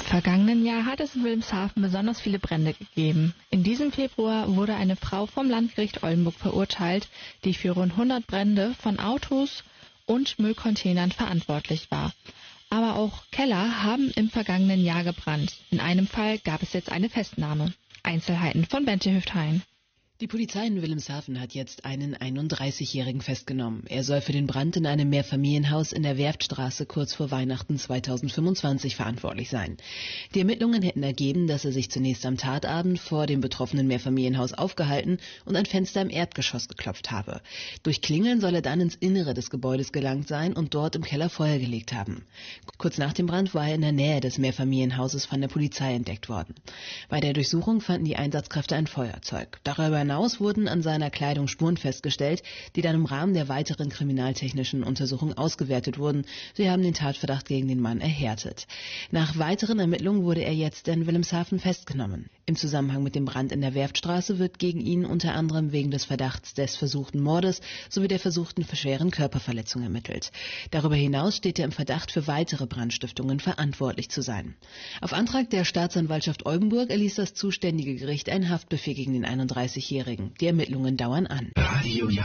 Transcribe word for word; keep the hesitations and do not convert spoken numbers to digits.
vergangenen Jahr hat es in Wilhelmshaven besonders viele Brände gegeben. In diesem Februar wurde eine Frau vom Landgericht Oldenburg verurteilt, die für rund hundert Brände von Autos und Müllcontainern verantwortlich war. Aber auch Keller haben im vergangenen Jahr gebrannt. In einem Fall gab es jetzt eine Festnahme. Einzelheiten von Bente Hüfthain. Die Polizei in Wilhelmshaven hat jetzt einen einunddreißigjährigen festgenommen. Er soll für den Brand in einem Mehrfamilienhaus in der Werftstraße kurz vor Weihnachten zweitausendfünfundzwanzig verantwortlich sein. Die Ermittlungen hätten ergeben, dass er sich zunächst am Tatabend vor dem betroffenen Mehrfamilienhaus aufgehalten und ein Fenster im Erdgeschoss geklopft habe. Durch Klingeln soll er dann ins Innere des Gebäudes gelangt sein und dort im Keller Feuer gelegt haben. Kurz nach dem Brand war er in der Nähe des Mehrfamilienhauses von der Polizei entdeckt worden. Bei der Durchsuchung fanden die Einsatzkräfte ein Feuerzeug. Darüber hinaus wurden an seiner Kleidung Spuren festgestellt, die dann im Rahmen der weiteren kriminaltechnischen Untersuchung ausgewertet wurden. Sie haben den Tatverdacht gegen den Mann erhärtet. Nach weiteren Ermittlungen wurde er jetzt in Wilhelmshaven festgenommen. Im Zusammenhang mit dem Brand in der Werftstraße wird gegen ihn unter anderem wegen des Verdachts des versuchten Mordes sowie der versuchten schweren Körperverletzung ermittelt. Darüber hinaus steht er im Verdacht, für weitere Brandstiftungen verantwortlich zu sein. Auf Antrag der Staatsanwaltschaft Oldenburg erließ das zuständige Gericht einen Haftbefehl gegen den einunddreißigjährigen. Die Ermittlungen dauern an. Radio